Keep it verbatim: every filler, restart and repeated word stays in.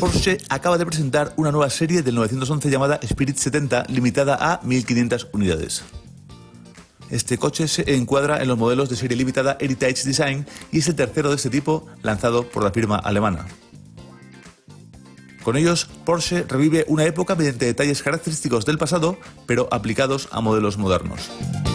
Porsche acaba de presentar una nueva serie del novecientos once llamada Spirit setenta, limitada a mil quinientas unidades. Este coche se encuadra en los modelos de serie limitada Heritage Design y es el tercero de este tipo lanzado por la firma alemana. Con ellos, Porsche revive una época mediante detalles característicos del pasado, pero aplicados a modelos modernos.